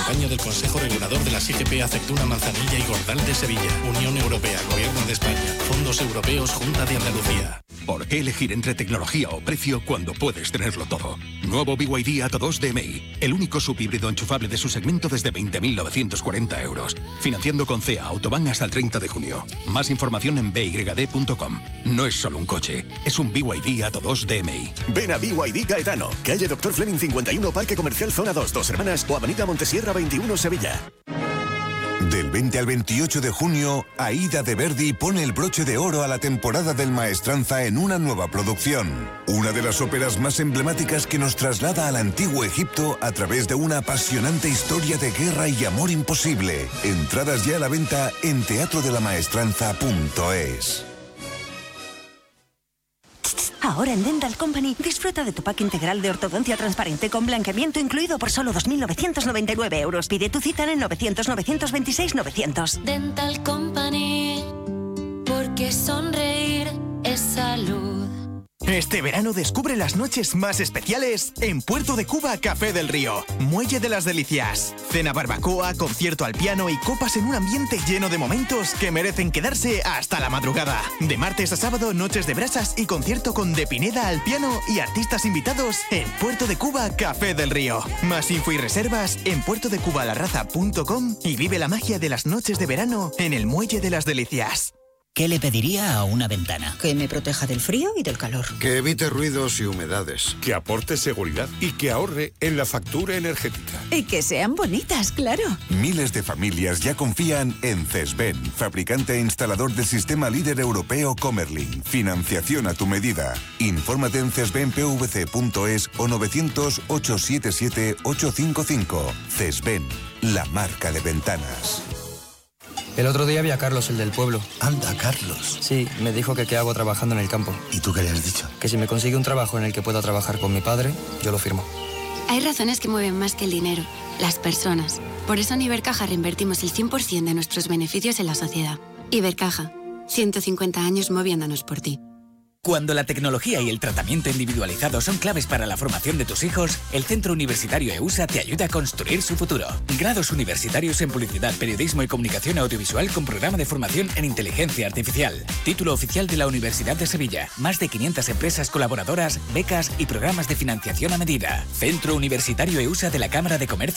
campaña del Consejo Regulador de las IGP Aceituna, Manzanilla y Gordal de Sevilla. Unión Europea, Gobierno de España, Fondos Europeos, Junta de Andalucía. ¿Por qué elegir entre tecnología o precio cuando puedes tenerlo todo? Nuevo BYD Atto 2 DMI, el único subhíbrido enchufable de su segmento desde 20.940 euros. Financiando con CEA Autobahn hasta el 30 de junio. Más información en byd.com. No es solo un coche, es un BYD Atto 2 DMI. Ven a BYD Gaetano, calle Dr. Fleming 51, Parque Comercial Zona 2, Dos Hermanas o Avenida Montesierra 21, Sevilla. Del 20 al 28 de junio, Aida de Verdi pone el broche de oro a la temporada del Maestranza en una nueva producción. Una de las óperas más emblemáticas que nos traslada al antiguo Egipto a través de una apasionante historia de guerra y amor imposible. Entradas ya a la venta en teatrodela-maestranza.es. Ahora en Dental Company disfruta de tu pack integral de ortodoncia transparente con blanqueamiento incluido por solo 2.999 euros. Pide tu cita en el 900-926-900. Dental Company, porque sonreír es salud. Este verano descubre las noches más especiales en Puerto de Cuba Café del Río. Muelle de las Delicias. Cena barbacoa, concierto al piano y copas en un ambiente lleno de momentos que merecen quedarse hasta la madrugada. De martes a sábado, noches de brasas y concierto con De Pineda al piano y artistas invitados en Puerto de Cuba Café del Río. Más info y reservas en puertodecubalarraza.com y vive la magia de las noches de verano en el Muelle de las Delicias. ¿Qué le pediría a una ventana? Que me proteja del frío y del calor. Que evite ruidos y humedades. Que aporte seguridad y que ahorre en la factura energética. Y que sean bonitas, claro. Miles de familias ya confían en Cesben, fabricante e instalador del sistema líder europeo Comerlin. Financiación a tu medida. Infórmate en cesbenpvc.es o 900-877-855. Cesben, la marca de ventanas. El otro día vi a Carlos, el del pueblo. Anda, Carlos. Sí, me dijo que qué hago trabajando en el campo. ¿Y tú qué le has dicho? Que si me consigue un trabajo en el que pueda trabajar con mi padre, yo lo firmo. Hay razones que mueven más que el dinero, las personas. Por eso en Ibercaja reinvertimos el 100% de nuestros beneficios en la sociedad. Ibercaja, 150 años moviéndonos por ti. Cuando la tecnología y el tratamiento individualizado son claves para la formación de tus hijos, el Centro Universitario EUSA te ayuda a construir su futuro. Grados universitarios en Publicidad, Periodismo y Comunicación Audiovisual con programa de formación en Inteligencia Artificial. Título oficial de la Universidad de Sevilla. Más de 500 empresas colaboradoras, becas y programas de financiación a medida. Centro Universitario EUSA de la Cámara de Comercio